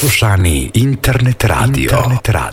Najslušaniji internet radio.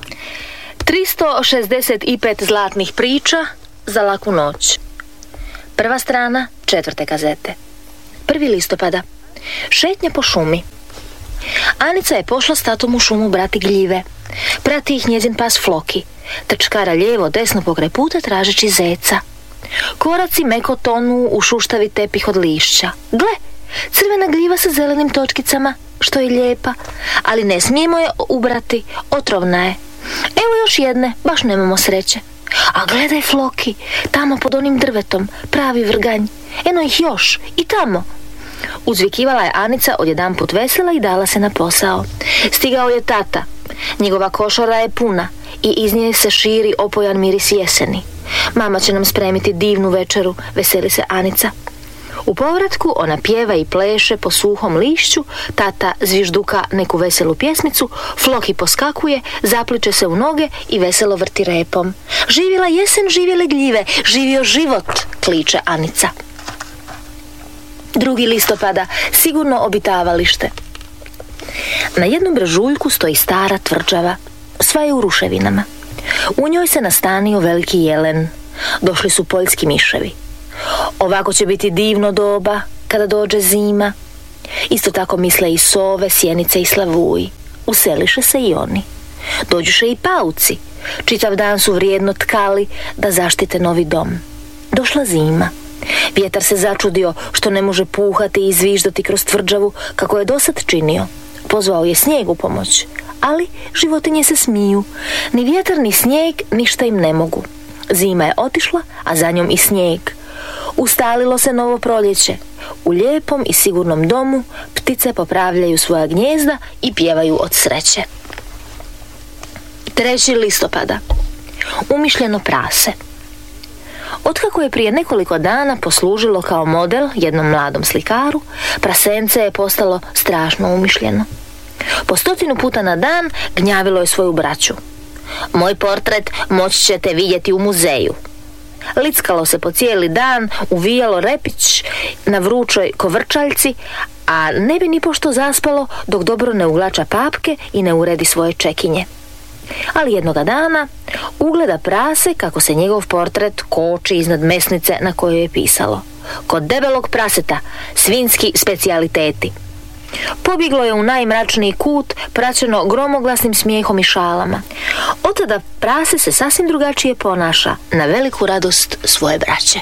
365 zlatnih priča za laku noć. Prva strana 4. kazete. 1. listopada. Šetnja po šumi. Anica je pošla s tatom u šumu brati gljive. Prati ih njezin pas Floki. Trčkara lijevo, desno pokraj puta tražeći zeca. Koraci meko tonu u šuštavi tepih od lišća. Gle, crvena gljiva sa zelenim točkicama, što je lijepa, ali ne smijemo je ubrati, otrovna je. Evo još jedne, baš nemamo sreće. A gledaj Floki, tamo pod onim drvetom, pravi vrganj. Eno ih još, i tamo. Uzvikivala je Anica odjedanput vesela i dala se na posao. Stigao je tata. Njegova košara je puna i iz nje se širi opojan miris jeseni. Mama će nam spremiti divnu večeru, veseli se Anica. U povratku ona pjeva i pleše po suhom lišću, tata zvižduka neku veselu pjesmicu, Floki poskakuje, zapliče se u noge i veselo vrti repom. Živjela jesen, živjele gljive, živio život, kliče Anica. 2. listopada, sigurno obitavalište. Na jednom brežuljku stoji stara tvrđava, sva je u ruševinama. U njoj se nastanio veliki jelen. Došli su poljski miševi. Ovako će biti divno doba kada dođe zima. Isto tako misle i sove, sjenice i slavuji. Useliše se i oni. Dođuše i pauci. Čitav dan su vrijedno tkali da zaštite novi dom. Došla zima. Vjetar se začudio što ne može puhati i zviždati kroz tvrđavu kako je dosad činio. Pozvao je snijeg u pomoć, ali životinje se smiju. Ni vjetar ni snijeg ništa im ne mogu. Zima je otišla, a za njom i snijeg. Ustalilo se novo proljeće. U lijepom i sigurnom domu ptice popravljaju svoja gnijezda i pjevaju od sreće. 3. listopada. Umišljeno prase. Otkako je prije nekoliko dana poslužilo kao model jednom mladom slikaru, prasence je postalo strašno umišljeno. Po 100 puta na dan gnjavilo je svoju braću. Moj portret moći ćete vidjeti u muzeju. Lickalo se po cijeli dan, uvijalo repić na vrućoj kovrčaljci, a ne bi ni pošto zaspalo dok dobro ne uglača papke i ne uredi svoje čekinje. Ali jednoga dana ugleda prase kako se njegov portret koči iznad mesnice na kojoj je pisalo: kod debelog praseta, svinjski specijaliteti. Pobjeglo je u najmračniji kut, praćeno gromoglasnim smijehom i šalama. Od tada prase se sasvim drugačije ponaša, na veliku radost svoje braće.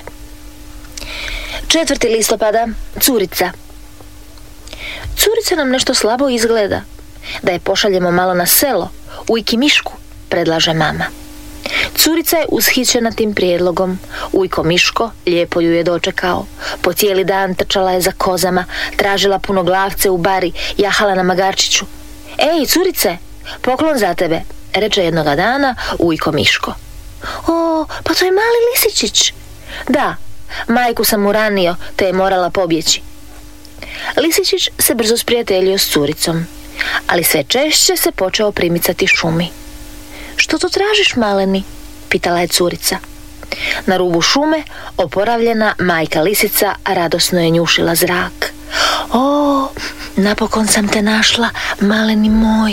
4. listopada. Curica. Curica nam nešto slabo izgleda. Da je pošaljemo malo na selo, u Ikimišku, predlaže mama. Curica je ushićena tim prijedlogom. Ujko Miško lijepo ju je dočekao. Po cijeli dan trčala je za kozama, tražila punoglavce u bari, jahala na magarčiću. Ej, curice, poklon za tebe, reče jednoga dana Ujko Miško. O, pa to je mali lisičić. Da, majku sam uranio, te je morala pobjeći. Lisičić se brzo sprijateljio s curicom, ali sve češće se počeo primicati šumi. Što to tražiš, maleni? Pitala je curica. Na rubu šume oporavljena majka lisica radosno je njušila zrak. O, napokon sam te našla, maleni moj.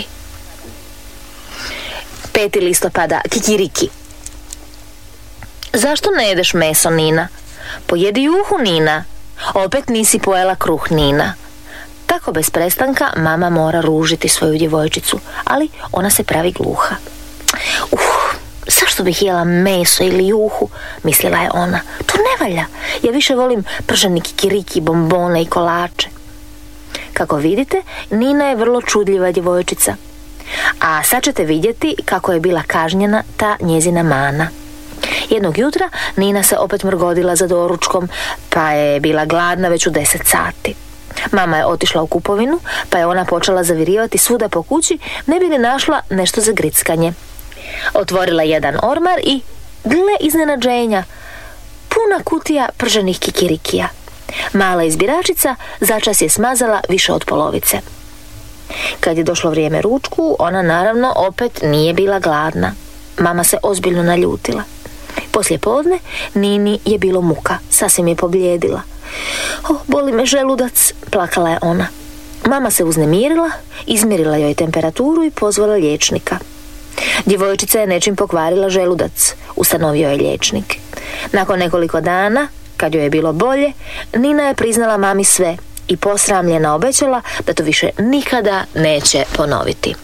5. listopada. Kikiriki. Zašto ne jedeš meso, Nina? Pojedi juhu, Nina. Opet nisi pojela kruh, Nina. Tako bez prestanka mama mora ružiti svoju djevojčicu, ali ona se pravi gluha. Zašto bih jela meso ili juhu, mislila je ona. To ne valja, ja više volim prženi kikiriki, bombone i kolače. Kako vidite, Nina je vrlo čudljiva djevojčica. A sad ćete vidjeti kako je bila kažnjena ta njezina mana. Jednog jutra Nina se opet mrgodila za doručkom, pa je bila gladna već u 10 sati. Mama je otišla u kupovinu, pa je ona počela zavirivati svuda po kući, ne bi li našla nešto za grickanje. Otvorila jedan ormar i, gle iznenađenja, puna kutija prženih kikirikija. Mala izbiračica začas je smazala više od polovice. Kad je došlo vrijeme ručku, ona naravno opet nije bila gladna. Mama se ozbiljno naljutila. Poslije podne Nini je bilo muka, sasvim je pobljedila. O, boli me želudac, plakala je ona. Mama se uznemirila, izmjerila joj temperaturu i pozvala liječnika. Djevojčica je nečim pokvarila želudac, ustanovio je liječnik. Nakon nekoliko dana, kad joj je bilo bolje, Nina je priznala mami sve i posramljena obećala da to više nikada neće ponoviti.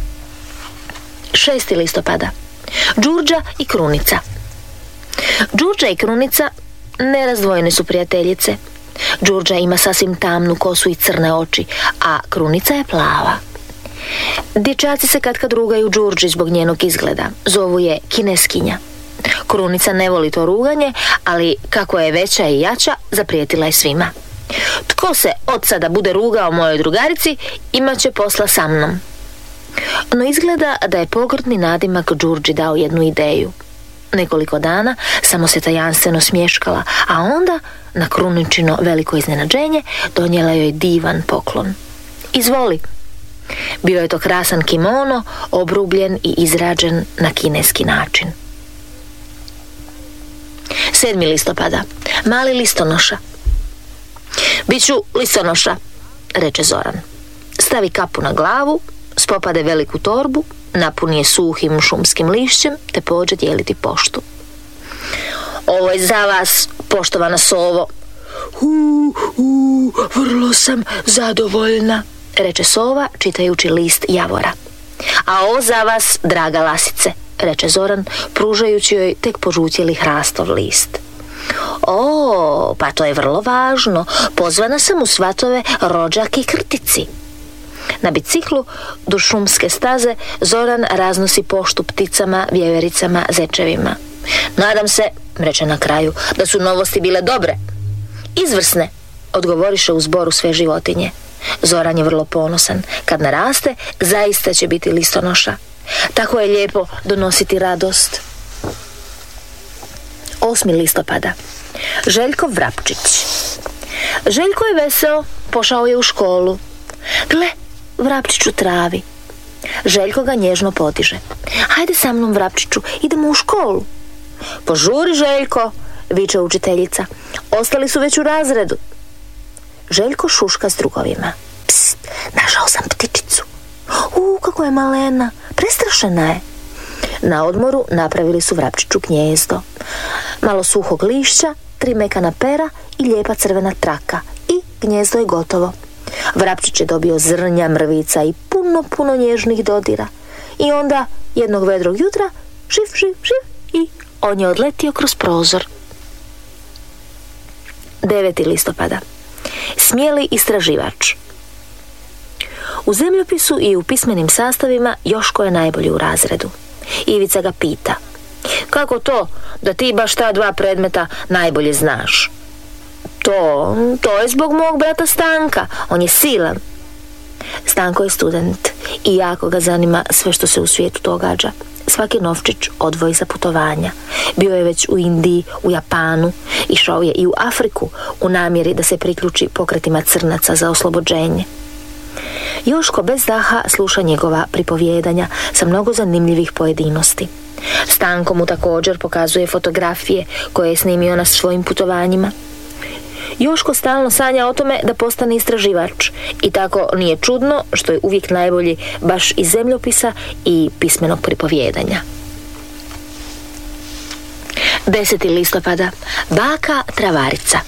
6. listopada. Đurđa i Krunica. Đurđa i Krunica nerazdvojene su prijateljice. Đurđa ima sasvim tamnu kosu i crne oči, a Krunica je plava. Dječaci se katkad rugaju Đurđi zbog njenog izgleda. Zovu je kineskinja. Krunica ne voli to ruganje, ali kako je veća i jača, zaprijetila je svima. Tko se od sada bude rugao mojoj drugarici, imat će posla sa mnom. No izgleda da je pogrdni nadimak Đurđi dao jednu ideju. Nekoliko dana samo se tajanstveno smješkala, a onda, na Kruničino veliko iznenađenje, donijela joj divan poklon. Izvoli. Bio je to krasan kimono, obrubljen i izrađen na kineski način. 7. listopada. Mali listonoša. Biću listonoša, reče Zoran. Stavi kapu na glavu, spopade veliku torbu, napuni je suhim šumskim lišćem, te pođe dijeliti poštu. Ovo je za vas, poštovana sovo. Vrlo sam zadovoljna, reče sova, čitajući list javora. A ovo za vas, draga lasice, reče Zoran, pružajući joj tek požutjeli hrastov list. O, pa to je vrlo važno. Pozvana sam u svatove rođak i krtici. Na biciklu do šumske staze Zoran raznosi poštu pticama, vjevericama, zečevima. Nadam se, reče na kraju, da su novosti bile dobre. Izvrsne, odgovoriše u zboru sve životinje. Zoran je vrlo ponosan. Kad naraste, zaista će biti listonoša. Tako je lijepo donositi radost. 8. listopada. Željko Vrapčić. Željko je veseo, pošao je u školu. Gle, Vrapčić u travi. Željko ga nježno potiže. Hajde sa mnom, Vrapčiću, idemo u školu. Požuri, Željko, viče učiteljica. Ostali su već u razredu. Željko šuška s drugovima. Pst, našao sam ptičicu. Kako je malena, prestrašena je. Na odmoru napravili su Vrapčiću gnijezdo. Malo suhog lišća, 3 mekana pera i lijepa crvena traka. I gnijezdo je gotovo. Vrapčić je dobio zrnja, mrvica i puno nježnih dodira. I onda, jednog vedrog jutra, živ i on je odletio kroz prozor. 9. listopada. Smjeli istraživač. U zemljopisu i u pismenim sastavima Joško je najbolji u razredu. Ivica ga pita: kako to da ti baš ta 2 predmeta najbolje znaš? To je zbog mog brata Stanka, on je silan. Stanko je student i jako ga zanima sve što se u svijetu događa. Svaki novčić odvoji za putovanja. Bio je već u Indiji, u Japanu, išao je i u Afriku u namjeri da se priključi pokretima crnaca za oslobođenje. Joško bez daha sluša njegova pripovijedanja sa mnogo zanimljivih pojedinosti. Stanko mu također pokazuje fotografije koje je snimio na svojim putovanjima. Joško stalno sanja o tome da postane istraživač i tako nije čudno što je uvijek najbolji baš iz zemljopisa i pismenog pripovijedanja. 10. listopada. Baka Travarica.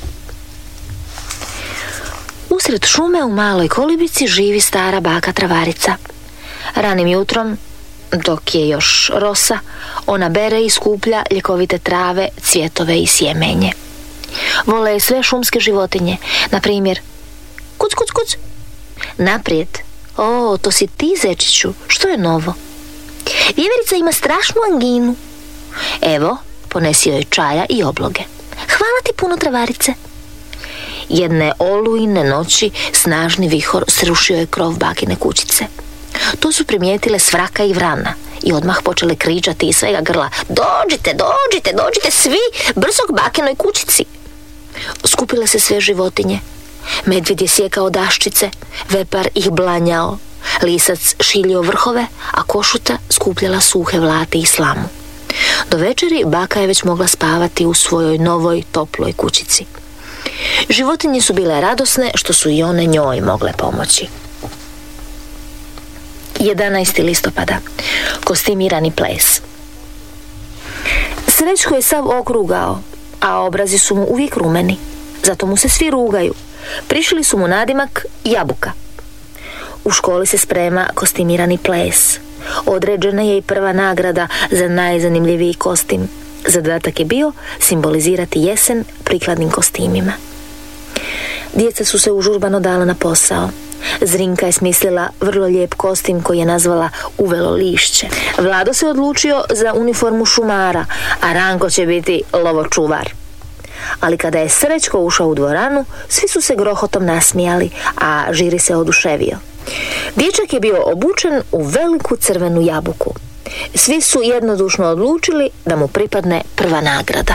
Usred šume u maloj kolibici živi stara baka Travarica. Ranim jutrom, dok je još rosa, ona bere i skuplja ljekovite trave, cvjetove i sjemenje. Vole je sve šumske životinje, na primjer kuc, kuc, kuc. Naprijed. O, to si ti, zečiću, što je novo? Vjeverica ima strašnu anginu. Evo, ponesi joj čaja i obloge. Hvala ti puno, Travarice. Jedne olujne noći snažni vihor srušio je krov bakine kućice. To su primijetile Svraka i Vrana i odmah počele kričati iz svega grla: dođite svi, brzo k bakinoj kućici. Skupile se sve životinje. Medvjed je sjekao daščice, vepar ih blanjao, lisac šiljio vrhove, a košuta skupljala suhe vlate i slamu. Do večeri baka je već mogla spavati u svojoj novoj toploj kućici. Životinje su bile radosne što su i one njoj mogle pomoći. 11. listopada. Kostimirani ples. Srećko je sav okrugao, a obrazi su mu uvijek rumeni. Zato mu se svi rugaju. Prišli su mu nadimak Jabuka. U školi se sprema kostimirani ples. Određena je i prva nagrada za najzanimljiviji kostim. Zadatak je bio simbolizirati jesen prikladnim kostimima. Djeca su se užurbano dala na posao. Zrinka je smislila vrlo lijep kostim koji je nazvala Uvelo lišće. Vlado se odlučio za uniformu šumara, a Ranko će biti lovočuvar. Ali kada je Srećko ušao u dvoranu, svi su se grohotom nasmijali, a žiri se oduševio. Dječak je bio obučen u veliku crvenu jabuku. Svi su jednodušno odlučili da mu pripadne prva nagrada.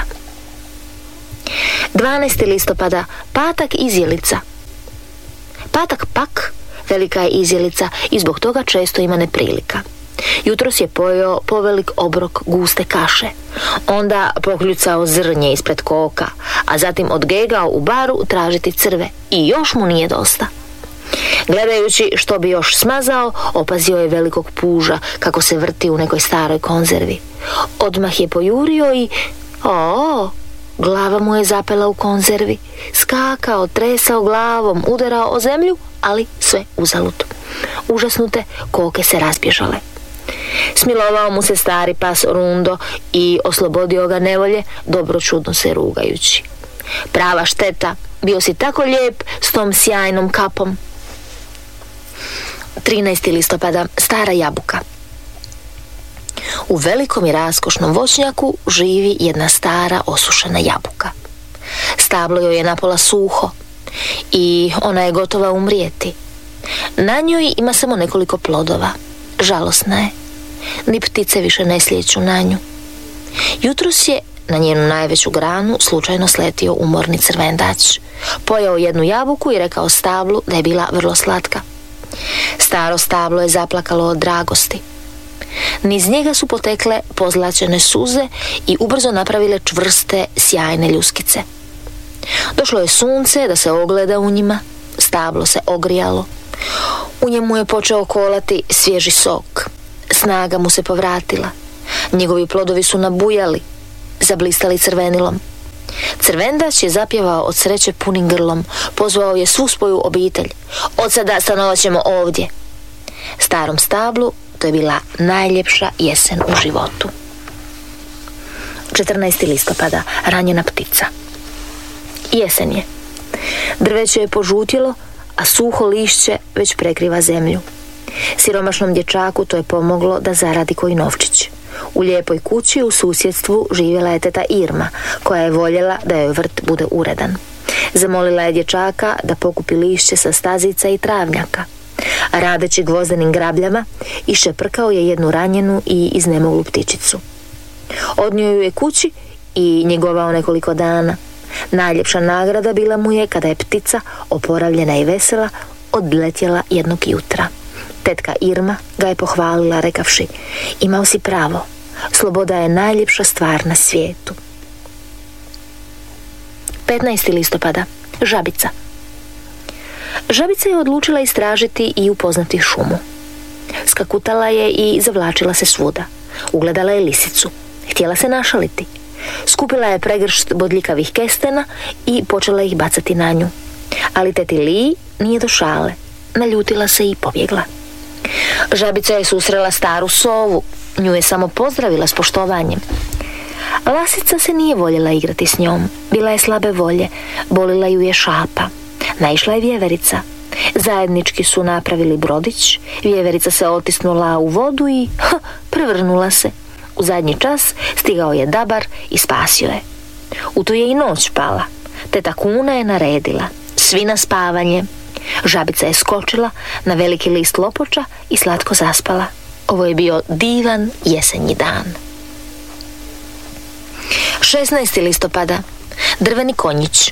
12. listopada, patak izjelica. Patak pak velika je izjelica i zbog toga često ima neprilika. Jutros je pojeo povelik obrok guste kaše. Onda pokljucao zrnje ispred koka, a zatim odgegao u baru tražiti crve i još mu nije dosta. Gledajući što bi još smazao, opazio je velikog puža kako se vrti u nekoj staroj konzervi. Odmah je pojurio i... glava mu je zapela u konzervi. Skakao, tresao glavom, udarao o zemlju, ali sve uzalud. Užasnute koke se razbježale. Smilovao mu se stari pas Rundo i oslobodio ga nevolje, dobročudno se rugajući. Prava šteta, bio si tako lijep s tom sjajnom kapom. 13. listopada, stara jabuka. U velikom i raskošnom voćnjaku živi jedna stara osušena jabuka. Stablo joj je napola suho i ona je gotova umrijeti. Na njoj ima samo nekoliko plodova. Žalosna je. Ni ptice više ne slijeću na nju. Jutros je na njenu najveću granu slučajno sletio umorni crvendač. Pojeo jednu jabuku i rekao stablu da je bila vrlo slatka. Staro stablo je zaplakalo od dragosti. Niz njega su potekle pozlačene suze i ubrzo napravile čvrste, sjajne ljuskice. Došlo je sunce da se ogleda u njima, stablo se ogrijalo. U njemu je počeo kolati svježi sok. Snaga mu se povratila. Njegovi plodovi su nabujali, zablistali crvenilom. Crvendač je zapjevao od sreće punim grlom, pozvao je svu svoju obitelj. Od sada stanovat ćemo ovdje. Starom stablu to je bila najljepša jesen u životu. 14. listopada, ranjena ptica. Jesen je. Drveće je požutilo, a suho lišće već prekriva zemlju. Siromašnom dječaku to je pomoglo da zaradi koji novčić. U lijepoj kući u susjedstvu živjela je teta Irma, koja je voljela da joj vrt bude uredan. Zamolila je dječaka da pokupi lišće sa stazica i travnjaka. Radeći gvozdenim grabljama, iščeprkao je jednu ranjenu i iznemoglu ptičicu. Odnio ju je kući i njegovao nekoliko dana. Najljepša nagrada bila mu je kada je ptica, oporavljena i vesela, odletjela jednog jutra. Tetka Irma ga je pohvalila rekavši: imao si pravo, sloboda je najljepša stvar na svijetu. 15. listopada, žabica. Žabica je odlučila istražiti i upoznati šumu. Skakutala je i zavlačila se svuda. Ugledala je lisicu. Htjela se našaliti. Skupila je pregršt bodljikavih kestena i počela ih bacati na nju. Ali teti Li nije do šale. Naljutila se i pobjegla. Žabica je susrela staru sovu. Nju je samo pozdravila s poštovanjem. Lasica se nije voljela igrati s njom. Bila je slabe volje. Bolila ju je šapa. Naišla je vjeverica. Zajednički su napravili brodić. Vjeverica se otisnula u vodu i prevrnula se. U zadnji čas stigao je dabar i spasio je. U to je i noć pala. Teta Kuna je naredila: svi na spavanje. Žabica je skočila na veliki list lopoča i slatko zaspala. Ovo je bio divan jesenji dan. 16. listopada, drveni konjić.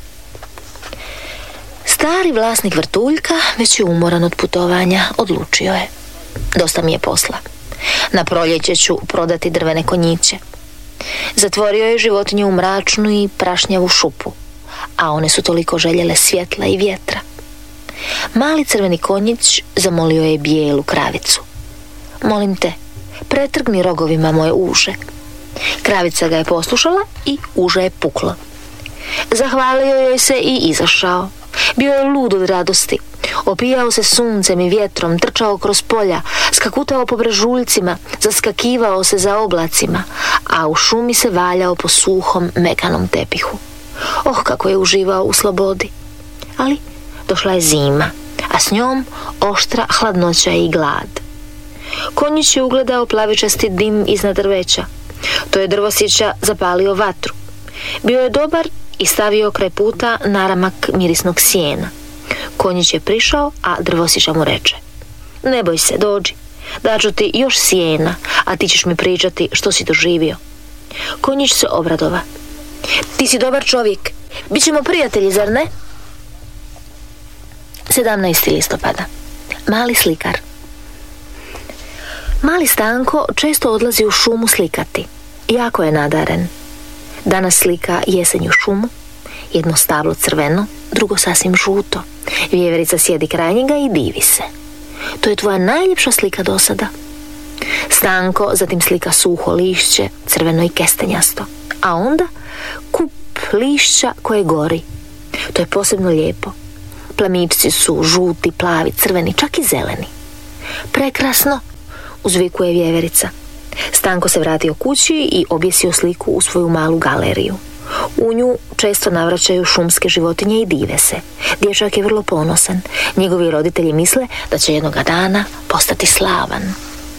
Stari vlasnik vrtuljka već je umoran od putovanja. Odlučio je: dosta mi je posla. Na proljeće ću prodati drvene konjiće. Zatvorio je životinju u mračnu i prašnjavu šupu, a one su toliko željele svjetla i vjetra. Mali crveni konjić zamolio je bijelu kravicu. Molim te, pretrgni rogovima moje uže. Kravica ga je poslušala i uže je puklo. Zahvalio joj se i izašao. Bio je lud od radosti. Opijao se suncem i vjetrom, trčao kroz polja, skakutao po brežuljcima, zaskakivao se za oblacima, a u šumi se valjao po suhom, mekanom tepihu. Oh, kako je uživao u slobodi. Ali došla je zima, a s njom oštra hladnoća i glad. Konjić je ugledao plavičasti dim iznad drveća. To je drvosjeća zapalio vatru. Bio je dobar i stavio kraj puta naramak mirisnog sjena. Konjić je prišao, a drvosjeća mu reče: ne boj se, dođi, daću ti još sjena, a ti ćeš mi pričati što si doživio. Konjić se obradova: ti si dobar čovjek, bit ćemo prijatelji, zar ne? 17. listopada. Mali slikar. Mali Stanko često odlazi u šumu slikati. Jako je nadaren. Danas slika jesenju šumu, jedno stablo crveno, drugo sasvim žuto. Vjeverica sjedi kraj njega i divi se. To je tvoja najljepša slika do sada. Stanko zatim slika suho lišće, crveno i kestenjasto, a onda kup lišća koje gori. To je posebno lijepo. Plamičci su žuti, plavi, crveni, čak i zeleni. Prekrasno, uzvikuje vjeverica. Stanko se vratio kući i objesio sliku u svoju malu galeriju. U nju često navraćaju šumske životinje i dive se. Dječak je vrlo ponosan. Njegovi roditelji misle da će jednoga dana postati slavan.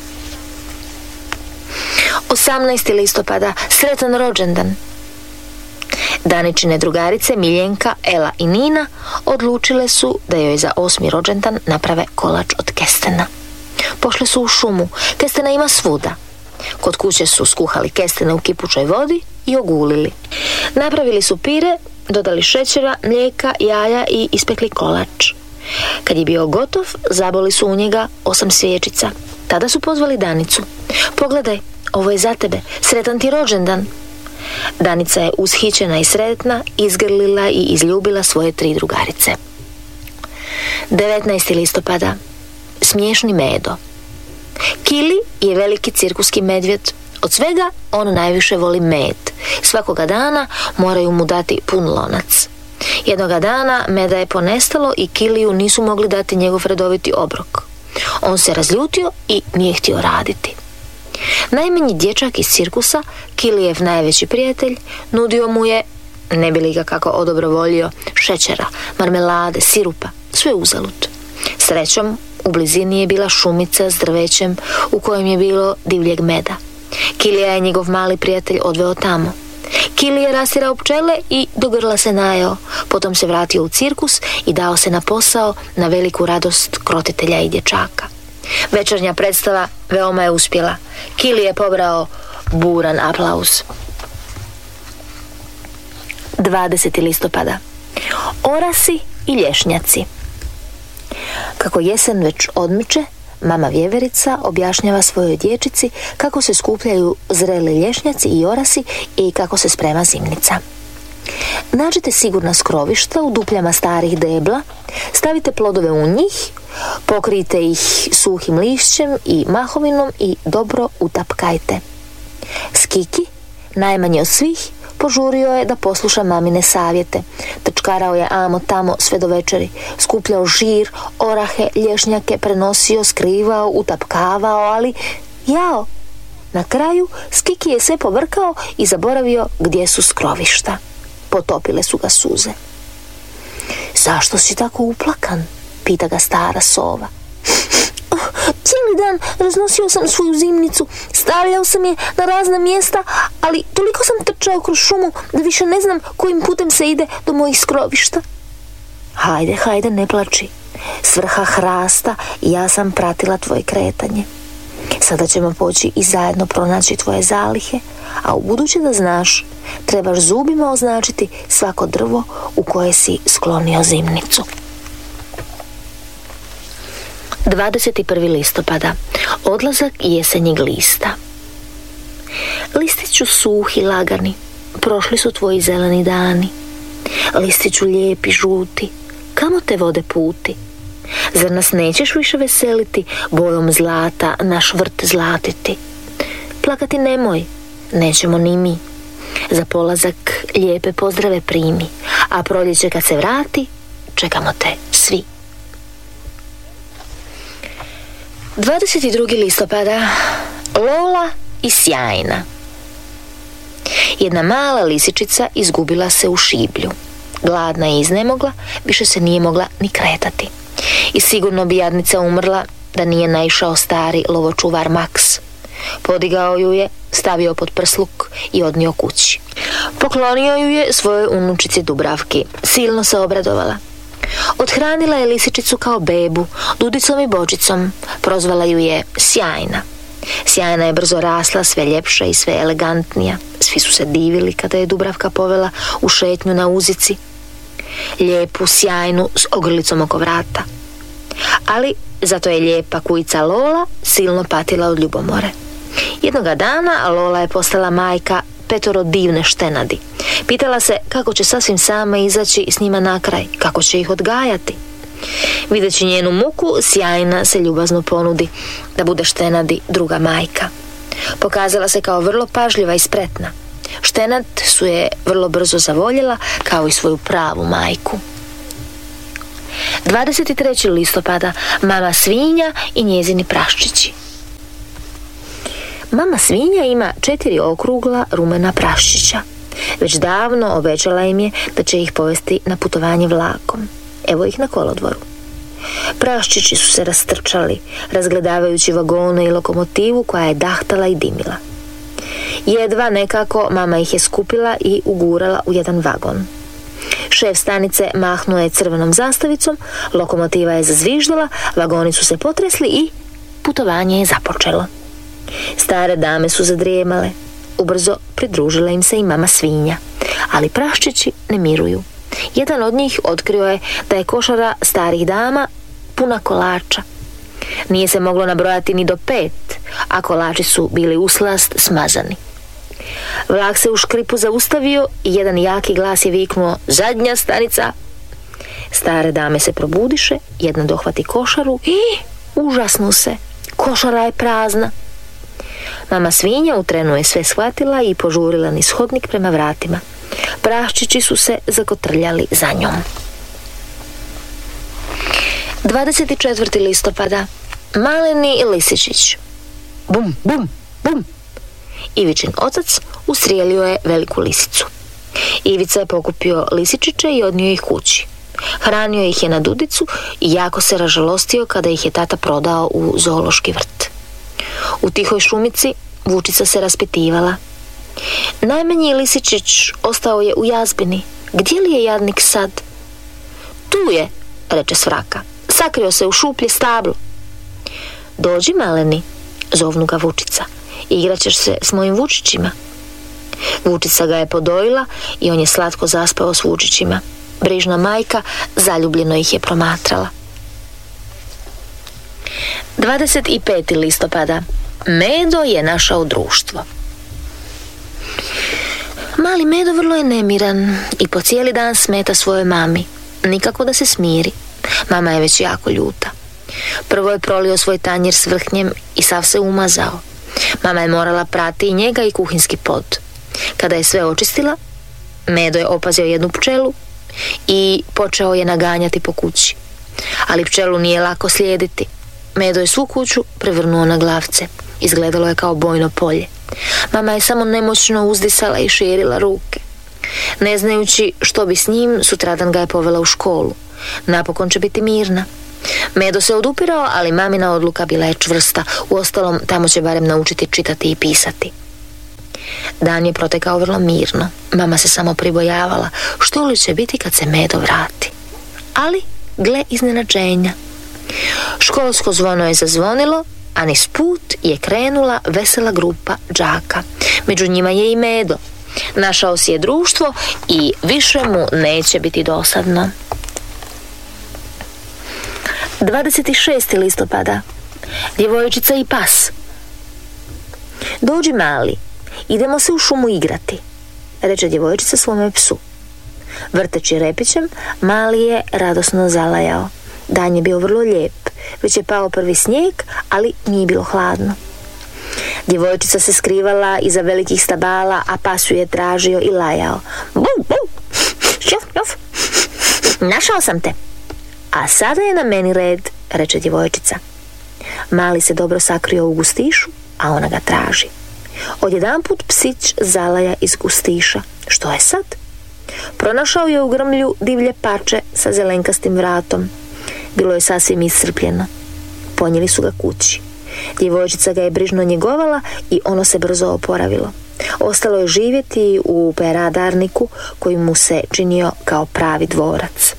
18. listopada. Sretan rođendan. Daničine drugarice Miljenka, Ela i Nina odlučile su da joj za 8. rođendan naprave kolač od kestena. Pošle su u šumu. Kestena ima svuda. Kod kuće su skuhali kestene u kipućoj vodi i ogulili. Napravili su pire, dodali šećera, mlijeka, jaja i ispekli kolač. Kad je bio gotov, zaboli su u njega 8 svijećica. Tada su pozvali Danicu. Pogledaj, ovo je za tebe, sretan ti rođendan. Danica je ushićena i sretna izgrlila i izljubila svoje 3 drugarice. 19. listopada. Smiješni Medo. Kili je veliki cirkuski medvjed. Od svega on najviše voli med. Svakoga dana moraju mu dati pun lonac. Jednoga dana meda je ponestalo i Kiliju nisu mogli dati njegov redoviti obrok. On se razljutio i nije htio raditi. Najmanji dječak iz cirkusa, Kilijev najveći prijatelj, nudio mu je, ne bi li ga kako odobrovoljio, šećera, marmelade, sirupa, sve uzalud. Srećom, u blizini je bila šumica s drvećem u kojem je bilo divljeg meda. Kilija je njegov mali prijatelj odveo tamo. Kili je rastirao pčele i do grla se najeo. Potom se vratio u cirkus i dao se na posao na veliku radost krotitelja i dječaka. Večernja predstava veoma je uspjela. Kili je pobrao buran aplauz. 20. listopada. Orasi i lješnjaci. Kako jesen već odmiče, mama vjeverica objašnjava svojoj dječici kako se skupljaju zreli lješnjaci i orasi i kako se sprema zimnica. Nađite sigurna skrovišta u dupljama starih debla, stavite plodove u njih, pokrijte ih suhim lišćem i mahovinom i dobro utapkajte. Skiki, najmanji od svih, požurio je da posluša mamine savjete. Trčkarao je amo tamo sve do večeri, skupljao žir, orahe, lješnjake, prenosio, skrivao, utapkavao, ali jao! Na kraju Skiki je sve povrkao i zaboravio gdje su skrovišta. Potopile su ga suze. Zašto si tako uplakan? Pita ga stara sova. Cijeli dan raznosio sam svoju zimnicu, stavljao sam je na razna mjesta, ali toliko sam trčao kroz šumu da više ne znam kojim putem se ide do mojih skrovišta. Hajde, ne plači. S vrha hrasta ja sam pratila tvoje kretanje. Sada ćemo poći i zajedno pronaći tvoje zalihe, a u buduće da znaš, trebaš zubima označiti svako drvo u koje si sklonio zimnicu. 21. listopada. Odlazak jesenjeg lista. Listiću suhi, lagani, prošli su tvoji zeleni dani. Listiću lijepi, žuti, kamo te vode puti? Zar nas nećeš više veseliti, bojom zlata naš vrt zlatiti? Plakati nemoj, nećemo ni mi. Za polazak lijepe pozdrave primi, a proljeće kad se vrati, čekamo te svi. 22. listopada. Lola i sjajna. Jedna mala lisičica izgubila se u šiblju. Gladna i iznemogla, više se nije mogla ni kretati. I sigurno bi jadnica umrla da nije naišao stari lovočuvar Maks. Podigao ju je, stavio pod prsluk i odnio kući. Poklonio ju je svojoj unučici Dubravki. Silno se obradovala. Othranila je lisičicu kao bebu, dudicom i bočicom. Prozvala ju je Sjajna. Sjajna je brzo rasla, sve ljepša i sve elegantnija. Svi su se divili kada je Dubravka povela u šetnju na uzici. Lijepu, sjajnu, s ogrlicom oko vrata. Ali zato je lijepa kujica Lola silno patila od ljubomore. Jednoga dana Lola je postala majka 5 divne štenadi. Pitala se kako će sasvim sama izaći s njima na kraj, kako će ih odgajati. Videći njenu muku, Sjajna se ljubazno ponudi da bude štenadi druga majka. Pokazala se kao vrlo pažljiva i spretna. Štenad su je vrlo brzo zavoljela, kao i svoju pravu majku. 23. listopada. Mama svinja i njezini praščići. Mama svinja ima 4 okrugla rumena praščića. Već davno obećala im je da će ih povesti na putovanje vlakom. Evo ih na kolodvoru. Praščići su se rastrčali, razgledavajući vagone i lokomotivu koja je dahtala i dimila. Jedva nekako mama ih je skupila i ugurala u jedan vagon. Šef stanice mahnuo je crvenom zastavicom, lokomotiva je zazviždala, vagoni su se potresli i putovanje je započelo. Stare dame su zadrijemale. Ubrzo pridružila im se i mama svinja, ali praščići ne miruju. Jedan od njih otkrio je da je košara starih dama puna kolača. Nije se moglo nabrojati ni do 5, a kolači su bili uslast smazani. Vlak se u škripu zaustavio i jedan jaki glas je viknuo: zadnja stanica. Stare dame se probudiše, jedna dohvati košaru i užasnu se. Košara je prazna. Mama svinja u trenu je sve shvatila i požurila niz hodnik prema vratima. Praščići su se zakotrljali za njom. 24. listopada. Maleni lisičić. Bum, bum, bum. Ivičin otac ustrijelio je veliku lisicu. Ivica je pokupio lisičiće i odnio ih kući. Hranio ih je na dudicu i jako se ražalostio kada ih je tata prodao u zoološki vrt. U tihoj šumici Vučica se raspitivala. Najmanji lisičić ostao je u jazbini. Gdje li je jadnik sad? Tu je, reče Svraka. Sakrio se u šuplje stablo. Dođi, maleni, zovnu ga Vučica. Igraćeš se s mojim vučićima. Vučica ga je podojila i on je slatko zaspao s vučićima. Brižna majka zaljubljeno ih je promatrala. 25. listopada. Medo je našao društvo. Mali Medo vrlo je nemiran i po cijeli dan smeta svojoj mami. Nikako da se smiri. Mama je već jako ljuta. Prvo je prolio svoj tanjir s vrhnjem i sav se umazao. Mama je morala prati i njega i kuhinski pod. Kada je sve očistila, Medo je opazio jednu pčelu i počeo je naganjati po kući. Ali pčelu nije lako slijediti. Medo je svu kuću prevrnuo na glavce. Izgledalo je kao bojno polje. Mama je samo nemoćno uzdisala i širila ruke. Ne znajući što bi s njim, sutradan ga je povela u školu. Napokon će biti mirna. Medo se odupirao, ali mamina odluka bila je čvrsta. Uostalom, tamo će barem naučiti čitati i pisati. Dan je protekao vrlo mirno. Mama se samo pribojavala što li će biti kad se Medo vrati. Ali, gle iznenađenja. Školsko zvono je zazvonilo, a niz put je krenula vesela grupa đaka. Među njima je i Medo. Našao si je društvo i više mu neće biti dosadno. 26. listopada. Djevojčica i pas. Dođi, mali, idemo se u šumu igrati, reče djevojčica svome psu. Vrteći repićem, mali je radosno zalajao. Dan je bio vrlo lijep. Već je pao prvi snijeg, ali nije bilo hladno. Djevojčica se skrivala iza velikih stabala, a pas ju je tražio i lajao. Bum, bum, šuf, šuf. Našao sam te. A sada je na meni red, reče djevojčica. Mali se dobro sakrio u gustišu, a ona ga traži. Odjedanput psić zalaja iz gustiša. Što je sad? Pronašao je u grmlju divlje pače sa zelenkastim vratom. Bilo je sasvim iscrpljeno. Ponijeli su ga kući. Djevojčica ga je brižno njegovala i ono se brzo oporavilo. Ostalo je živjeti u peradarniku koji mu se činio kao pravi dvorac.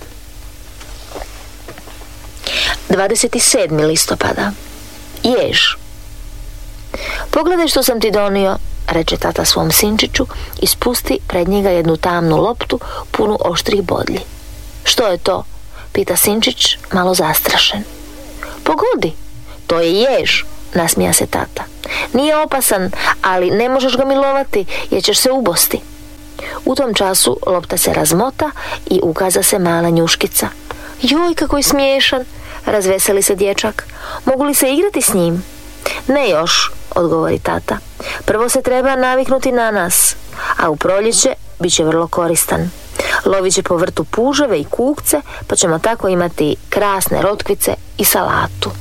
27. listopada. Jež. Pogledaj što sam ti donio, reče tata svom sinčiću i spusti pred njega jednu tamnu loptu punu oštrih bodlji. Što je to? Pita sinčić, malo zastrašen. Pogodi, to je jež, nasmija se tata. Nije opasan, ali ne možeš ga milovati jer ćeš se ubosti. U tom času lopta se razmota i ukaza se mala njuškica. Joj, kako je smiješan, razveseli se dječak. Mogu li se igrati s njim? Ne još, odgovori tata. Prvo se treba naviknuti na nas, a u proljeće bit će vrlo koristan. Lovit će po vrtu puževe i kukce, pa ćemo tako imati krasne rotkvice i salatu.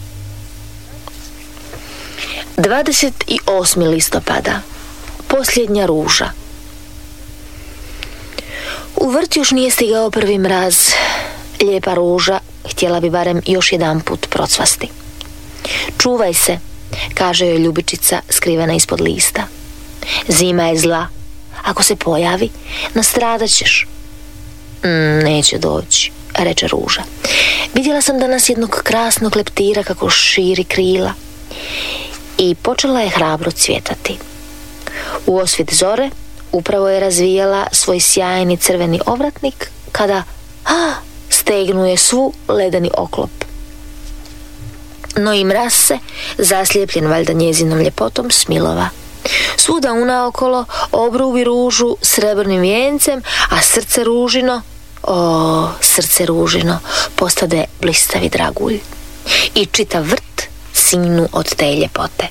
28. listopada. Posljednja ruža. U vrt još nije stigao prvi mraz. Lijepa ruža htjela bi barem još jedan put procvasti. Čuvaj se, kaže joj ljubičica skrivena ispod lista. Zima je zla. Ako se pojavi, nastradat ćeš. Neće doći, reče ruža. Vidjela sam danas jednog krasnog leptira kako širi krila. I počela je hrabro cvjetati. U osvit zore upravo je razvijala svoj sjajni crveni ovratnik kada stegnuje svu ledeni oklop. No i mraz se, zaslijepljen valjda njezinom ljepotom, smilova. Svuda unaokolo obruvi ružu srebrnim vijencem, a srce ružino, postade blistavi dragulj. I čitav vrt sinu od te ljepote.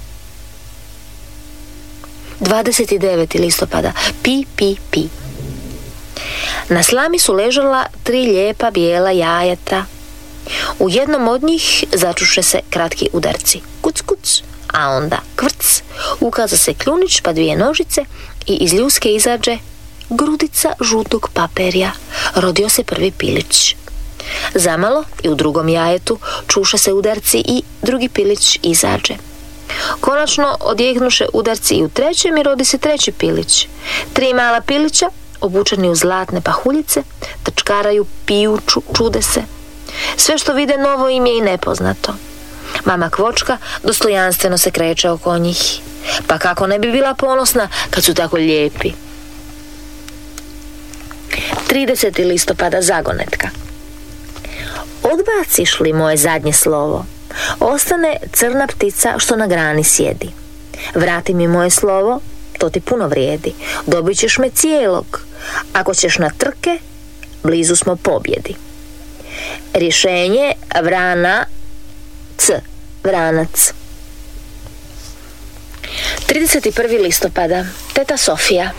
29. listopada. Pi, pi, pi. Na slami su ležala 3 lijepa bijela jajeta. U jednom od njih začuše se kratki udarci. Kuc, kuc, a onda kvrc. Ukaza se kljunić pa 2 nožice i iz ljuske izađe grudica žutog paperja. Rodio se prvi pilić. Zamalo i u drugom jajetu čuše se udarci i drugi pilić izađe. Konačno odjeknuše udarci i u trećem i rodi se treći pilić. 3 mala pilića, obučeni u zlatne pahuljice, trčkaraju, piju, čude se. Sve što vide novo im je i nepoznato. Mama Kvočka dostojanstveno se kreće oko njih. Pa kako ne bi bila ponosna kad su tako lijepi. 30. listopada. Zagonetka. Odbaciš li moje zadnje slovo, ostane crna ptica što na grani sjedi. Vrati mi moje slovo, to ti puno vrijedi. Dobit ćeš me cijelog. Ako ćeš na trke, blizu smo pobjedi. Rješenje vranac. 31. listopada. Teta Sofija.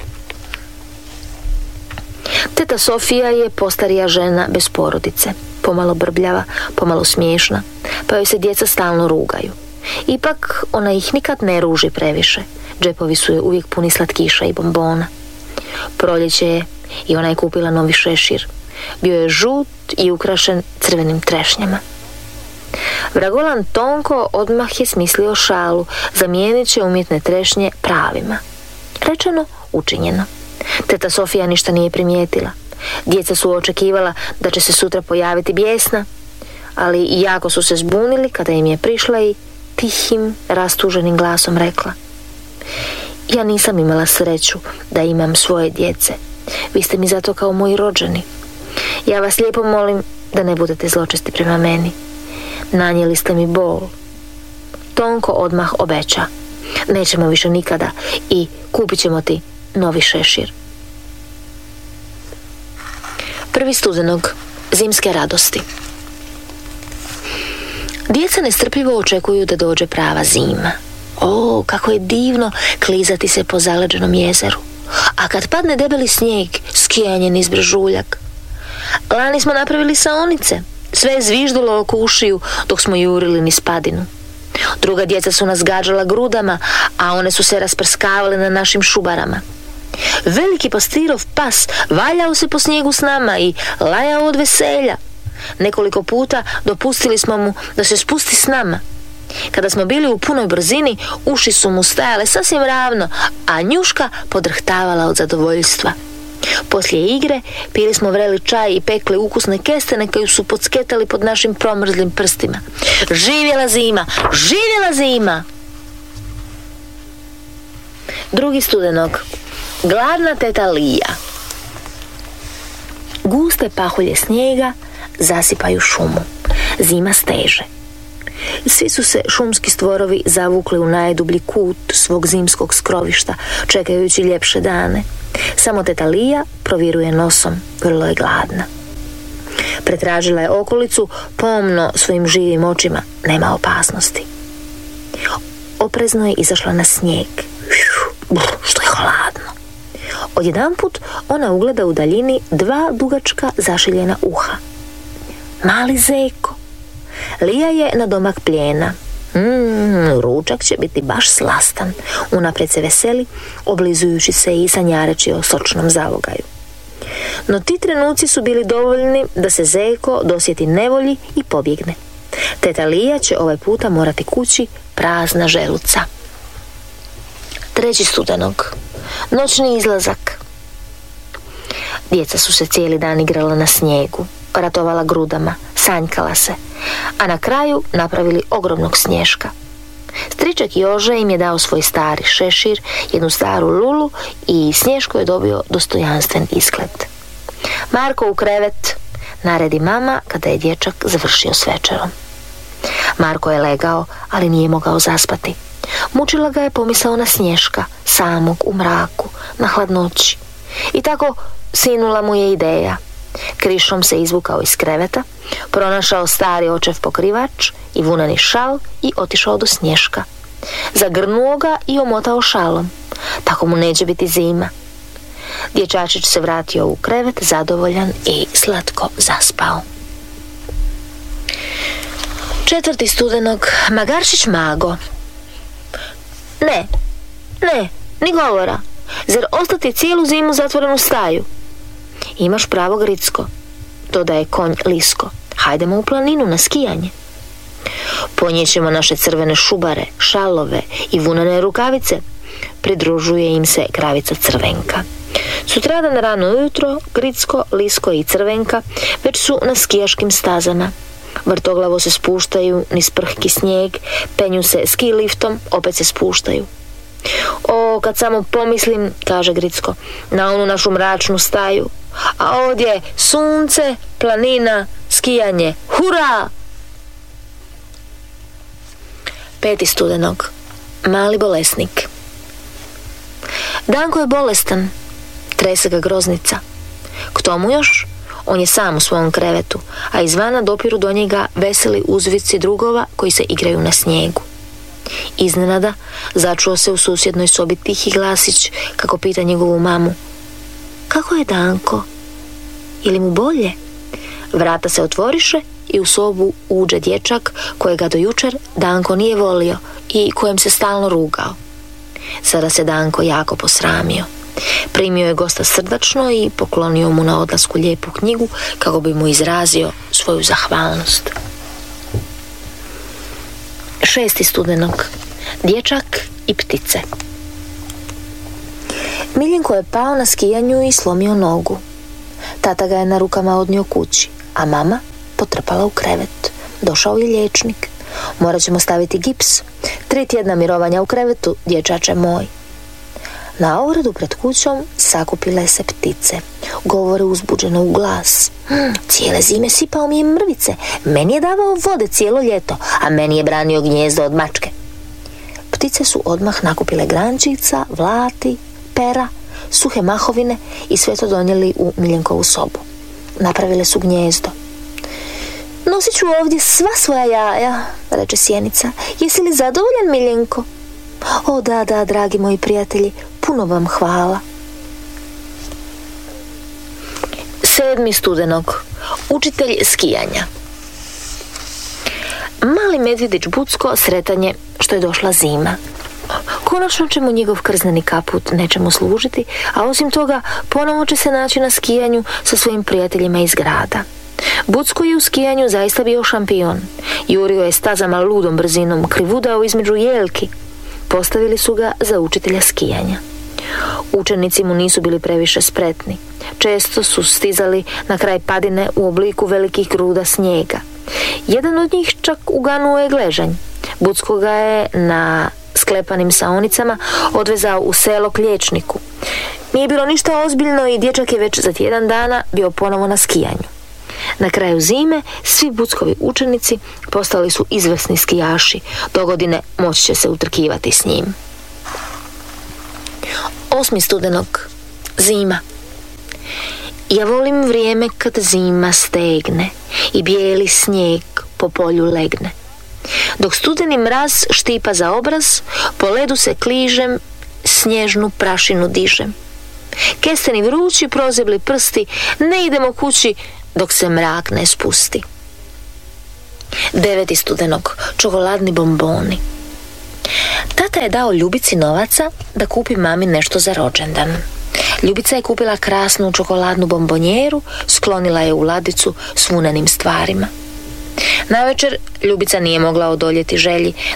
Teta Sofija je postarija žena bez porodice, pomalo brbljava, pomalo smiješna, pa joj se djeca stalno rugaju. Ipak ona ih nikad ne ruži previše, džepovi su joj uvijek puni slatkiša i bombona. Proljeće je i ona je kupila novi šešir. Bio je žut i ukrašen crvenim trešnjama. Vragolan Tonko odmah je smislio šalu, zamijenit će umjetne trešnje pravima. Rečeno, učinjeno. Teta Sofija ništa nije primijetila. Djeca su očekivala da će se sutra pojaviti bijesna, ali jako su se zbunili kada im je prišla i tihim, rastuženim glasom rekla: ja nisam imala sreću da imam svoje djece. Vi ste mi zato kao moji rođeni. Ja vas lijepo molim da ne budete zločesti prema meni. Nanijeli ste mi bol. Tonko odmah obeća: nećemo više nikada i kupit ćemo ti novi šešir. 1. studenog. Zimske radosti. Djeca nestrpljivo očekuju da dođe prava zima. O, kako je divno klizati se po zaleđenom jezeru. A kad padne debeli snijeg, skijanje niz brežuljak. Lani smo napravili saonice. Sve je zviždilo oko ušiju dok smo jurili niz padinu. Druga djeca su nas gađala grudama, a one su se rasprskavale na našim šubarama. Veliki pastirov pas valjao se po snijegu s nama i lajao od veselja. Nekoliko puta dopustili smo mu da se spusti s nama. Kada smo bili u punoj brzini, uši su mu stajale sasvim ravno, a njuška podrhtavala od zadovoljstva. Poslije igre pili smo vreli čaj i pekli ukusne kestene koji su podsketali pod našim promrzlim prstima. Živjela zima! Živjela zima! 2. studenog. Gladna teta Lija. Guste pahulje snijega zasipaju šumu. Zima steže. Svi su se šumski stvorovi zavukli u najdublji kut svog zimskog skrovišta, čekajući ljepše dane. Samo teta Lija proviruje nosom, vrlo je gladna. Pretražila je okolicu pomno svojim živim očima. Nema opasnosti. Oprezno je izašla na snijeg. Što je hladno. Odjedanput ona ugleda u daljini 2 dugačka zašiljena uha. Mali zeko. Lija je na domak plijena. Ručak će biti baš slastan. Unaprijed se veseli, oblizujući se i sanjareći o sočnom zalogaju. No ti trenuci su bili dovoljni da se zeko dosjeti nevolji i pobjegne. Teta Lija će ovaj puta morati kući prazna želuca. 3. studenog. Noćni izlazak. Djeca su se cijeli dan igrala na snijegu, ratovala grudama, sanjkala se, a na kraju napravili ogromnog snješka. Striček Jože im je dao svoj stari šešir, jednu staru lulu i Snješko je dobio dostojanstven izgled. Marko u krevet, naredi mama kada je dječak završio s večerom. Marko je legao, ali nije mogao zaspati. Mučila ga je pomisao na Snješka, samog u mraku, na hladnoći. I tako sinula mu je ideja. Krišom se izvukao iz kreveta, pronašao stari očev pokrivač i vunani šal i otišao do Snješka. Zagrnuo ga i omotao šalom. Tako mu neće biti zima. Dječačić se vratio u krevet zadovoljan i slatko zaspao. 4. studenog. Magarčić Mago. Ne, ni govora. Zar ostati cijelu zimu zatvorenu staju? Imaš pravo, Gricko, dodaje konj Lisko. Hajdemo u planinu na skijanje. Ponijećemo naše crvene šubare, šalove i vunane rukavice. Pridružuje im se kravica Crvenka. Sutradan rano ujutro Gricko, Lisko i Crvenka već su na skijaškim stazama. Vrtoglavo se spuštaju niz prhki snijeg, penju se ski liftom, opet se spuštaju. O, kad samo pomislim, kaže Gricko, na onu našu mračnu staju, a ovdje sunce, planina, skijanje. Hura! 5. studenog. Mali bolesnik. Danko je bolestan, trese ga groznica. K tomu još, on je sam u svom krevetu, a izvana dopiru do njega veseli uzvici drugova koji se igraju na snijegu. Iznenada začuo se u susjednoj sobi tihi glasić kako pita njegovu mamu: kako je Danko? Je li mu bolje? Vrata se otvoriše i u sobu uđe dječak kojega do jučer Danko nije volio i kojem se stalno rugao. Sada se Danko jako posramio. Primio je gosta srdačno i poklonio mu na odlasku lijepu knjigu kako bi mu izrazio svoju zahvalnost. 6. studenog. Dječak i ptice. Miljenko je pao na skijanju i slomio nogu. Tata ga je na rukama odnio kući, a mama potrpala u krevet. Došao je liječnik. Morat ćemo staviti gips. 3 tjedna mirovanja u krevetu, dječače moj. Na ogradu pred kućom sakupile se ptice. Govore uzbuđeno u glas. Cijele zime sipao mi je mrvice. Meni je davao vode cijelo ljeto, a meni je branio gnjezdo od mačke. Ptice su odmah nakupile grančica, vlati, pera, suhe mahovine i sve to donijeli u Miljenkovu sobu. napravile su gnijezdo. Nosit ću ovdje sva svoja jaja, reče sjenica. Jesi li zadovoljan, Miljenko? O, da, dragi moji prijatelji, puno vam hvala. 7. studenog. Učitelj skijanja. Mali medvjedić Bucko sretan je što je došla zima. Konačno će mu njegov krzneni kaput nečemu služiti, a osim toga ponovo će se naći na skijanju sa svojim prijateljima iz grada. Bucko je u skijanju zaista bio šampion. Jurio je stazama ludom brzinom, krivudao između jelki. Postavili su ga za učitelja skijanja. Učenici mu nisu bili previše spretni. Često su stizali na kraj padine u obliku velikih gruda snijega. Jedan od njih čak uganuo je gležanj. Bucko ga je na sklepanim saonicama odvezao u selo k liječniku. Nije bilo ništa ozbiljno i dječak je već za tjedan dana bio ponovo na skijanju. Na kraju zime svi Buckovi učenici postali su izvrsni skijaši. Dogodine moći će se utrkivati s njim. 8. studenog. Zima. Ja volim vrijeme kad zima stegne i bijeli snijeg po polju legne. Dok studeni mraz štipa za obraz, po ledu se kližem, snježnu prašinu dižem. Kesteni vrući, prozebli prsti, ne idemo kući dok se mrak ne spusti. 9. studenog. Čokoladni bomboni. Tata je dao Ljubici novaca da kupi mami nešto za rođendan. Ljubica je kupila krasnu čokoladnu bombonjeru, sklonila je u ladicu s vunenim stvarima. Navečer Ljubica nije mogla odoljeti želji